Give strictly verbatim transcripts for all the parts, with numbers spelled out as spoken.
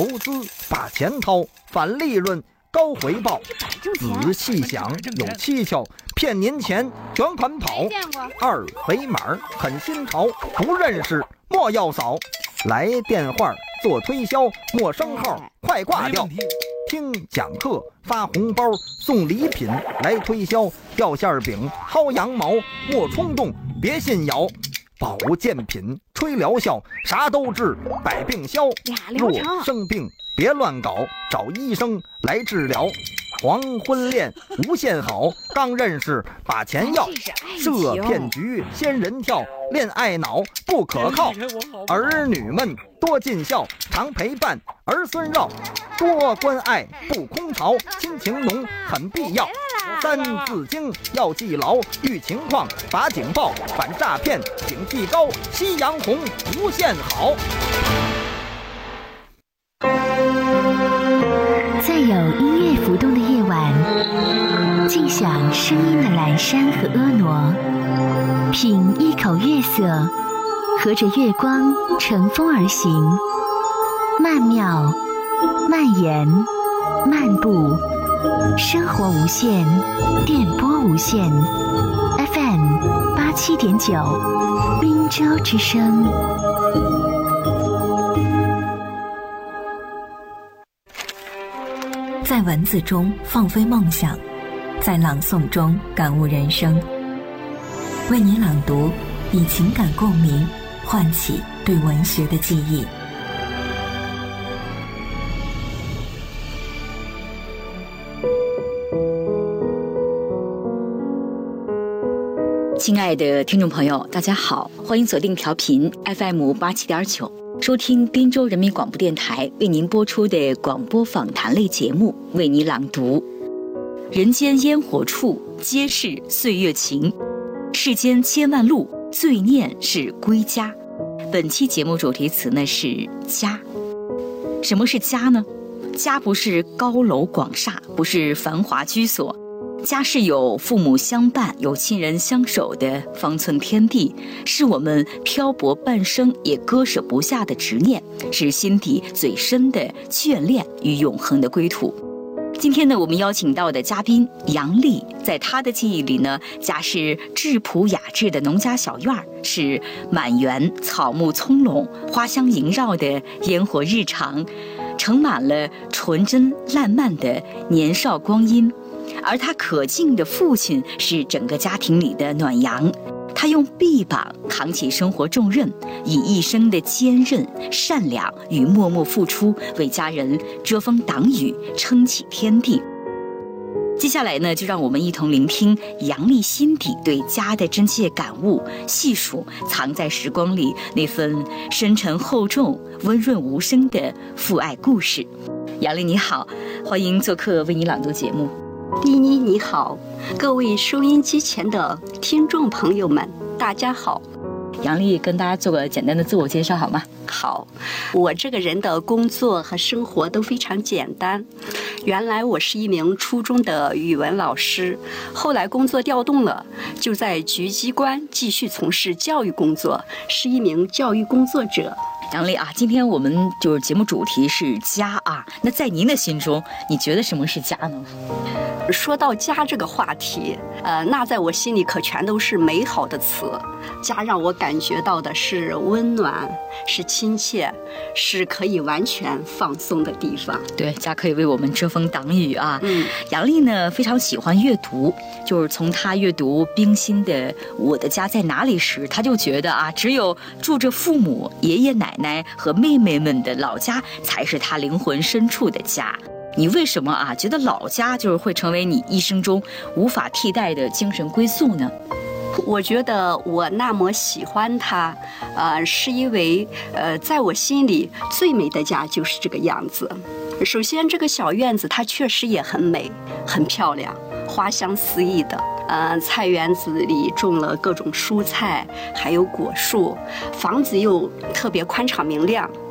投资把钱掏，反利润高回报。仔细想有蹊跷，骗您钱卷款跑。二维码很新潮，不认识莫要扫。来电话做推销，陌生号快挂掉。听讲课发红包送礼品，来推销掉馅饼薅羊毛，莫冲动别信谣。保健品吹疗效，啥都治百病消。若生病别乱搞，找医生来治疗。黄昏恋无限好，刚认识把钱要。设骗局仙人跳，恋爱脑不可靠。儿女们多尽孝，常陪伴儿孙绕。多关爱不空巢，亲情浓很必要。三字经要记牢，遇情况把警报，反诈骗警惕高，夕阳红无限好。 在有音乐浮动的夜晚，静享声音的阑珊和婀娜，品一口月色，和着月光乘风而行，曼妙蔓延漫步，生活无限，电波无限 F M 八七点九，滨州之声。 在文字中放飞梦想，在朗诵中感悟人生。为你朗读，以情感共鸣，唤起对文学的记忆。 亲爱的听众朋友，大家好，欢迎锁定调频 F M 八七点九，收听滨州人民广播电台为您播出的广播访谈类节目《为你朗读》。人间烟火处，皆是岁月情；世间千万路，最念是归家。本期节目主题词呢是家。什么是家呢？家不是高楼广厦，不是繁华居所。家是有父母相伴，有亲人相守的方寸天地，是我们漂泊半生也割舍不下的执念，是心底最深的眷恋与永恒的归土。今天呢，我们邀请到的嘉宾杨丽，在她的记忆里呢，家是质朴雅致的农家小院，是满园草木葱茏、花香萦绕的烟火日常，盛满了纯真烂漫的年少光阴。而他可敬的父亲是整个家庭里的暖阳，他用臂膀扛起生活重任，以一生的坚韧、善良与默默付出，为家人遮风挡雨，撑起天地。接下来呢，就让我们一同聆听杨丽心底对家的真切感悟，细数藏在时光里那份深沉厚重、温润无声的父爱故事。杨丽你好，欢迎做客为你朗读节目。 妮妮你好，各位收音机前的听众朋友们，大家好。 杨丽跟大家做个简单的自我介绍好吗？ 好，我这个人的工作和生活都非常简单。原来我是一名初中的语文老师，后来工作调动了，就在局机关继续从事教育工作，是一名教育工作者。 杨丽啊，今天我们就是节目主题是家啊，那在您的心中，你觉得什么是家呢？ 说到家这个话题，呃，那在我心里可全都是美好的词。家让我感觉到的是温暖，是亲切，是可以完全放松的地方。 对，家可以为我们遮风挡雨啊。 嗯， 杨丽呢非常喜欢阅读，就是从她阅读冰心的《我的家在哪里》时，她就觉得啊，只有住着父母、爷爷奶奶和妹妹们的老家，才是她灵魂深处的家。你为什么啊觉得老家就是会成为你一生中无法替代的精神归宿呢？ 我觉得我那么喜欢它，呃，是因为呃，在我心里最美的家就是这个样子。首先，这个小院子它确实也很美，很漂亮，花香四溢的。呃，菜园子里种了各种蔬菜，还有果树，房子又特别宽敞明亮。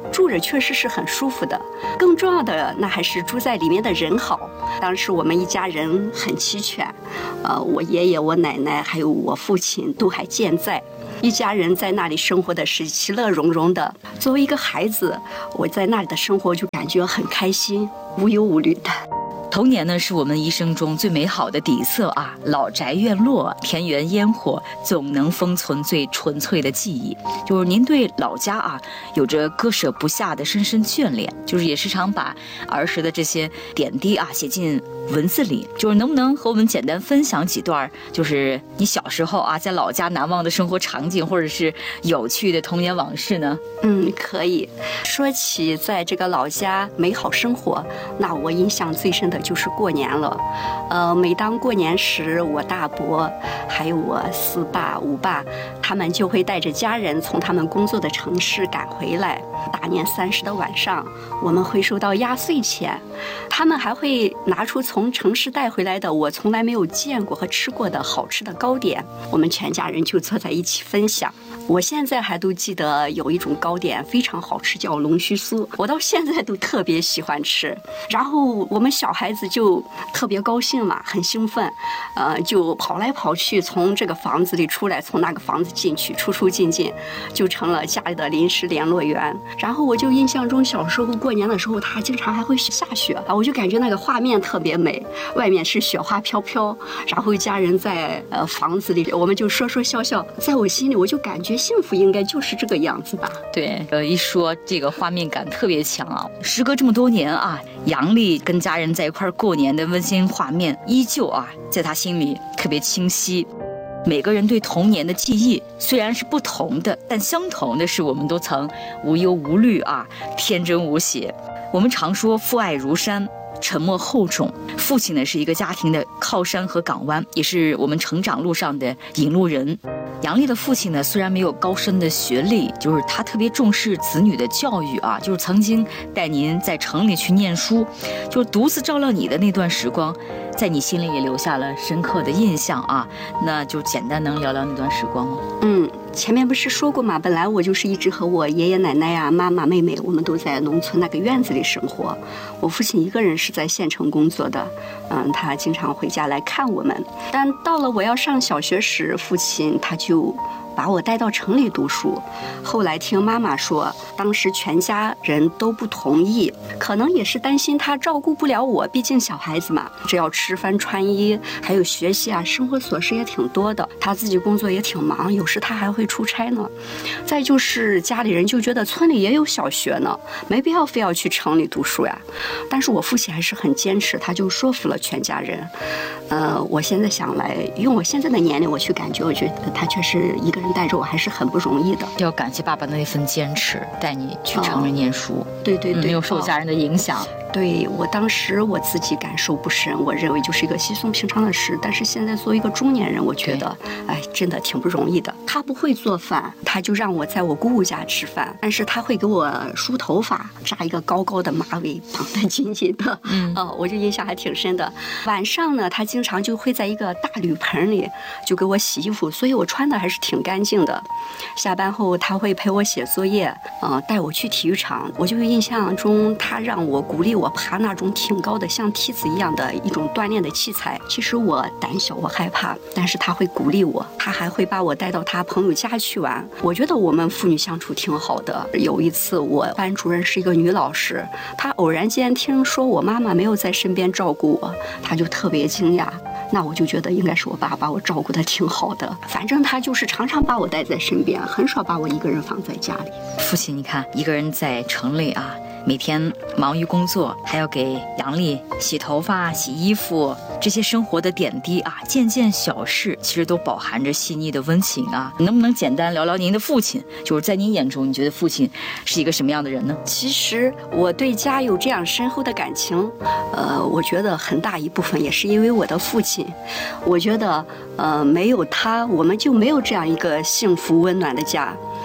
住着确实是很舒服的。更重要的，那还是住在里面的人好。当时我们一家人很齐全，呃，我爷爷、我奶奶还有我父亲都还健在。一家人在那里生活的是其乐融融的。作为一个孩子，我在那里的生活就感觉很开心，无忧无虑的。 童年呢，是我们一生中最美好的底色啊！老宅院落，田园烟火，总能封存最纯粹的记忆。就是您对老家啊，有着割舍不下的深深眷恋，就是也时常把儿时的这些点滴啊写进文字里。就是能不能和我们简单分享几段，就是你小时候啊在老家难忘的生活场景，或者是有趣的童年往事呢？ 嗯，可以。说起在这个老家美好生活，那我印象最深的就是过年了。呃，每当过年时，我大伯还有我四爸、五爸，他们就会带着家人从他们工作的城市赶回来。大年三十的晚上，我们会收到压岁钱，他们还会拿出从城市带回来的我从来没有见过和吃过的好吃的糕点，我们全家人就坐在一起分享。我现在还都记得有一种糕点非常好吃，叫龙须酥，我到现在都特别喜欢吃。然后我们小孩子就特别高兴嘛，很兴奋，呃，就跑来跑去，从这个房子里出来，从那个房子进去，出出进进，就成了家里的临时联络员。然后我就印象中小时候过年的时候，它经常还会下雪啊，我就感觉那个画面特别美，外面是雪花飘飘，然后家人在呃房子里，我们就说说笑笑，在我心里我就感觉幸福应该就是这个样子吧。 对，呃，一说这个画面感特别强啊。时隔这么多年啊，杨丽跟家人在一块过年的温馨画面依旧啊，在她心里特别清晰。每个人对童年的记忆虽然是不同的，但相同的是我们都曾无忧无虑啊，天真无邪。我们常说父爱如山，沉默厚重。父亲呢是一个家庭的靠山和港湾，也是我们成长路上的引路人。杨丽的父亲呢，虽然没有高深的学历，就是他特别重视子女的教育啊，就是曾经带您在城里去念书，就是独自照料你的那段时光，在你心里也留下了深刻的印象啊。那就简单能聊聊那段时光吗？ 嗯，前面不是说过嘛，本来我就是一直和我爷爷奶奶呀、妈妈、妹妹，我们都在农村那个院子里生活。我父亲一个人是在县城工作的，嗯，他经常回家来看我们。但到了我要上小学时，父亲他就把我带到城里读书。后来听妈妈说，当时全家人都不同意，可能也是担心他照顾不了我，毕竟小孩子嘛，只要吃饭穿衣还有学习啊，生活琐事也挺多的，他自己工作也挺忙，有时他还会出差呢。再就是家里人就觉得村里也有小学呢，没必要非要去城里读书呀。但是我父亲还是很坚持，他就说服了全家人。呃，我现在想来，用我现在的年龄我去感觉，我觉得他确实一个人带着我还是很不容易的。 要感谢爸爸那份坚持，带你去城里念书。 哦、对对对， 没有受家人的影响。 对，我当时我自己感受不深，我认为就是一个稀松平常的事。但是现在作为一个中年人，我觉得，哎，真的挺不容易的。他不会做饭，他就让我在我姑姑家吃饭，但是他会给我梳头发，扎一个高高的马尾，绑得紧紧的。嗯，哦，我就印象还挺深的。晚上呢，他经常就会在一个大铝盆里就给我洗衣服，所以我穿的还是挺干净的。下班后他会陪我写作业，呃，带我去体育场。我就印象中他让我鼓励我。我爬那种挺高的像梯子一样的一种锻炼的器材，其实我胆小，我害怕，但是他会鼓励我，他还会把我带到他朋友家去玩。我觉得我们父女相处挺好的。有一次我班主任是一个女老师，她偶然间听说我妈妈没有在身边照顾我，她就特别惊讶。那我就觉得应该是我爸把我照顾得挺好的，反正他就是常常把我带在身边，很少把我一个人放在家里。 父亲你看一个人在城里啊，每天忙于工作，还要给杨丽洗头发洗衣服，这些生活的点滴啊，件件小事其实都饱含着细腻的温情啊。能不能简单聊聊您的父亲，就是在您眼中你觉得父亲是一个什么样的人呢？ 其实我对家有这样深厚的感情，呃，我觉得很大一部分也是因为我的父亲。我觉得呃，没有他我们就没有这样一个幸福温暖的家。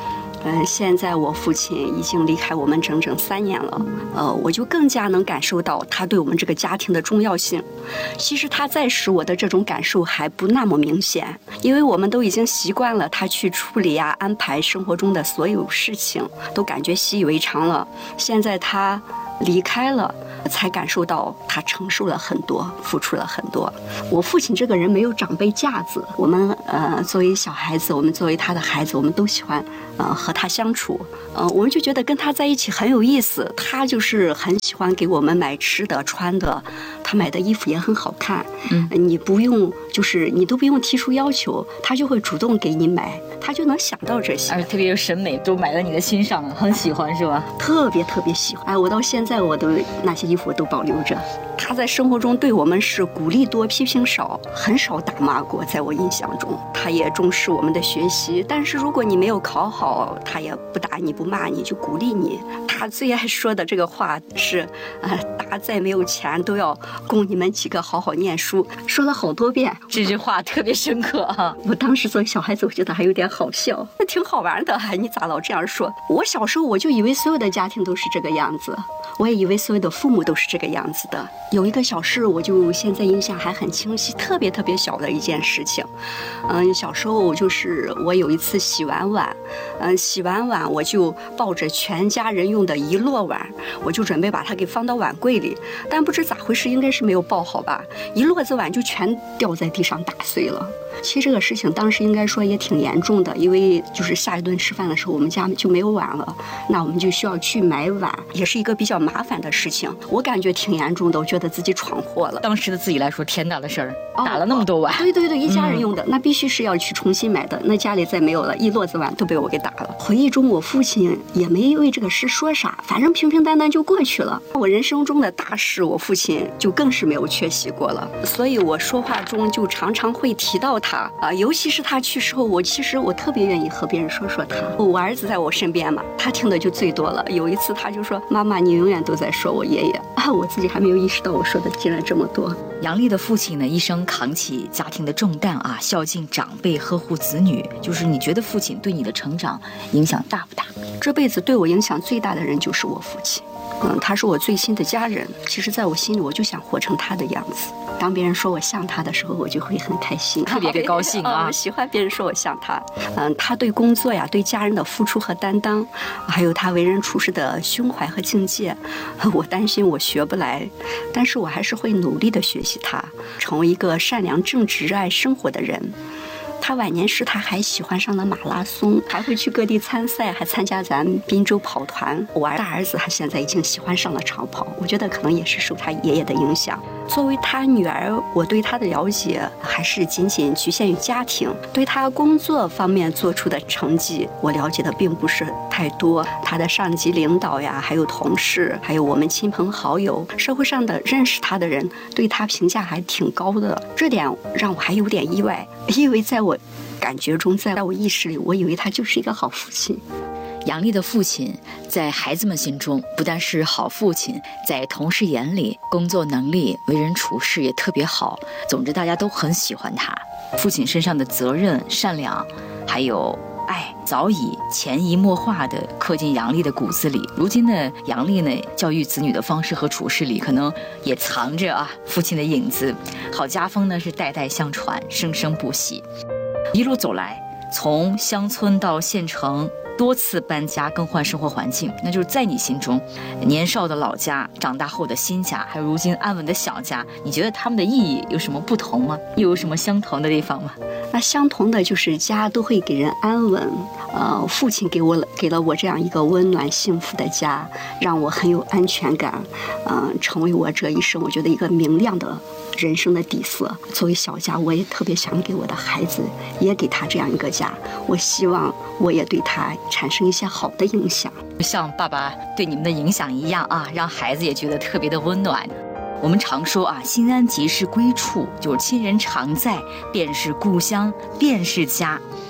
嗯、呃，现在我父亲已经离开我们整整三年了，呃，我就更加能感受到他对我们这个家庭的重要性。其实他在时，我的这种感受还不那么明显，因为我们都已经习惯了他去处理啊、安排生活中的所有事情，都感觉习以为常了。现在他离开了，才感受到他承受了很多，付出了很多。我父亲这个人没有长辈架子，我们呃作为小孩子，我们作为他的孩子，我们都喜欢呃和他相处，呃我们就觉得跟他在一起很有意思。他就是很喜欢给我们买吃的穿的，他买的衣服也很好看，嗯，你不用就是你都不用提出要求，他就会主动给你买，他就能想到这些， 而且特别有审美，都买到你的心上了，很喜欢是吧？ 特别特别喜欢。哎，我到现在我都那些衣服我都保留着。他在生活中对我们是鼓励多批评少，很少打骂过，在我印象中。他也重视我们的学习，但是如果你没有考好，他也不打你不骂你，就鼓励你。他最爱说的这个话是呃，大再没有钱都要供你们几个好好念书，说了好多遍。 这句话特别深刻啊！ 我当时作为小孩子我觉得还有点好笑，挺好玩的。你咋老这样说？我小时候我就以为所有的家庭都是这个样子，我也以为所有的父母都是这个样子的。有一个小事，我就现在印象还很清晰，特别特别小的一件事情。嗯，小时候就是我有一次洗完碗，嗯，洗完碗我就抱着全家人用的一摞碗，我就准备把它给放到碗柜里，但不知咋回事，应该是没有抱好吧，一摞子碗就全掉在地上打碎了。其实这个事情当时应该说也挺严重的，因为就是下一顿吃饭的时候我们家就没有碗了，那我们就需要去买碗，也是一个比较麻烦的事情。我感觉挺严重的，我觉得自己闯祸了。 当时的自己来说天大的事儿，打了那么多碗、 哦、对对对，一家人用的、嗯、那必须是要去重新买的，那家里再没有了，一摞子碗都被我给打了。回忆中我父亲也没为这个事说啥，反正平平淡淡就过去了。我人生中的大事我父亲就更是没有缺席过了，所以我说话中就常常会提到他啊，尤其是他去世后，我其实我特别愿意和别人说说他。我儿子在我身边嘛，他听的就最多了。有一次他就说：“妈妈，你永远都在说我爷爷啊！”我自己还没有意识到我说的竟然这么多。 杨丽的父亲呢，一生扛起家庭的重担啊，孝敬长辈，呵护子女。就是你觉得父亲对你的成长影响大不大？ 这辈子对我影响最大的人就是我父亲。嗯，他是我最亲的家人。其实在我心里，我就想活成他的样子。当别人说我像他的时候，我就会很开心， 特别的高兴啊！ 我喜欢别人说我像他。嗯，他对工作呀，对家人的付出和担当，还有他为人处事的胸怀和境界，我担心我学不来，但是我还是会努力的学习他，成为一个善良、正直、热爱生活的人。他晚年时他还喜欢上了马拉松，还会去各地参赛，还参加咱滨州跑团。我大儿子他现在已经喜欢上了长跑，我觉得可能也是受他爷爷的影响。作为他女儿，我对他的了解还是仅仅局限于家庭，对他工作方面做出的成绩我了解的并不是太多。他的上级领导呀，还有同事，还有我们亲朋好友，社会上的认识他的人对他评价还挺高的，这点让我还有点意外，因为在我感觉中，在我意识里，我以为他就是一个好父亲。 杨丽的父亲在孩子们心中不但是好父亲，在同事眼里工作能力、为人处事也特别好，总之大家都很喜欢他。父亲身上的责任、善良还有爱早已潜移默化地刻进杨丽的骨子里。如今的杨丽呢，教育子女的方式和处事里可能也藏着啊父亲的影子。好家风呢是代代相传，生生不息。一路走来，从乡村到县城，多次搬家更换生活环境，那就是在你心中，年少的老家，长大后的新家，还有如今安稳的小家，你觉得他们的意义有什么不同吗？又有什么相同的地方吗？ 那相同的就是家都会给人安稳，呃，父亲给我给了我这样一个温暖幸福的家，让我很有安全感，嗯、呃，成为我这一生我觉得一个明亮的人生的底色。作为小家，我也特别想给我的孩子也给他这样一个家，我希望我也对他产生一些好的影响， 像爸爸对你们的影响一样啊，让孩子也觉得特别的温暖。我们常说啊，心安即是归处，就是亲人常在，便是故乡，便是家。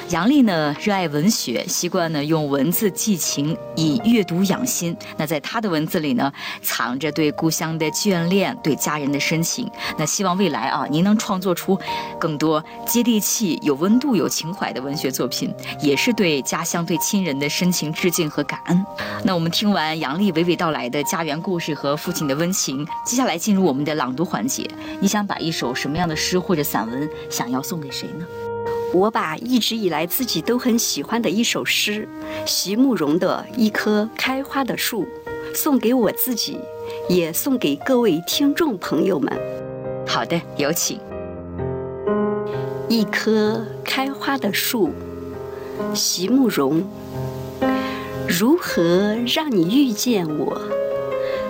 杨丽呢热爱文学，习惯呢用文字寄情，以阅读养心。那在她的文字里呢，藏着对故乡的眷恋，对家人的深情。那希望未来啊，您能创作出更多接地气、有温度、有情怀的文学作品，也是对家乡、对亲人的深情致敬和感恩。那我们听完杨丽娓娓道来的家园故事和父亲的温情，接下来进入我们的朗读环节。你想把一首什么样的诗或者散文想要送给谁呢？ 我把一直以来自己都很喜欢的一首诗，席慕容的《一棵开花的树》，送给我自己，也送给各位听众朋友们。 好的，有请。 一棵开花的树，席慕容。如何让你遇见我？